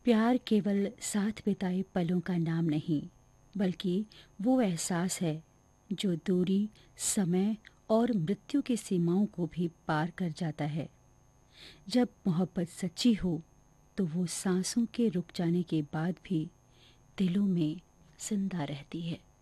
प्यार केवल साथ बिताए पलों का नाम नहीं, बल्कि वो एहसास है जो दूरी, समय और मृत्यु की सीमाओं को भी पार कर जाता है। जब मोहब्बत सच्ची हो, तो वो सांसों के रुक जाने के बाद भी दिलों में जिंदा रहती है।